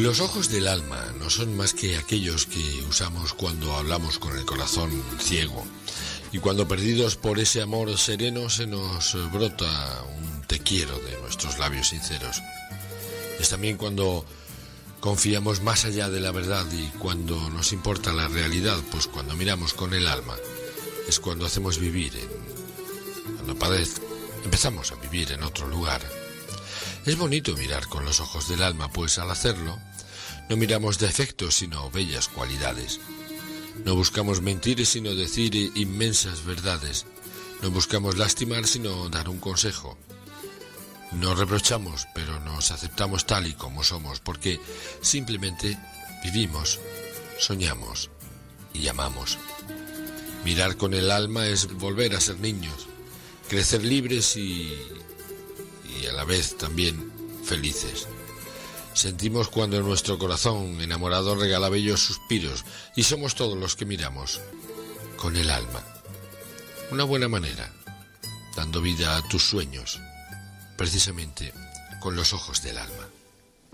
Los ojos del alma no son más que aquellos que usamos cuando hablamos con el corazón ciego y cuando perdidos por ese amor sereno se nos brota un te quiero de nuestros labios sinceros. Es también cuando confiamos más allá de la verdad y cuando nos importa la realidad, pues cuando miramos con el alma es cuando hacemos vivir, empezamos a vivir en otro lugar. Es bonito mirar con los ojos del alma, pues al hacerlo no miramos defectos sino bellas cualidades. No buscamos mentir sino decir inmensas verdades. No buscamos lastimar sino dar un consejo. No reprochamos, pero nos aceptamos tal y como somos, porque simplemente vivimos, soñamos y amamos. Mirar con el alma es volver a ser niños, crecer libres y a la vez también felices. Sentimos cuando nuestro corazón enamorado regala bellos suspiros y somos todos los que miramos con el alma. Una buena manera, dando vida a tus sueños, precisamente con los ojos del alma.